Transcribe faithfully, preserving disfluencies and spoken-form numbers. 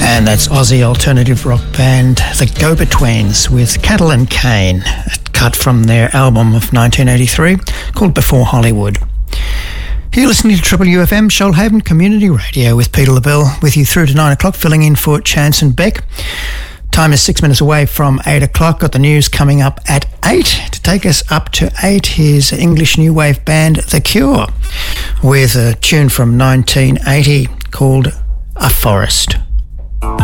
And that's Aussie alternative rock band The Go-Betweens with Cattle and Cane, cut from their album of nineteen eighty-three called Before Hollywood. You're listening to Triple U F M, Shoalhaven Community Radio with Peter LaBelle, with you through to nine o'clock, filling in for Chance and Beck. Time is six minutes away from eight o'clock. Got the news coming up at eight. To take us up to eight, here's English new wave band The Cure with a tune from nineteen eighty called A Forest.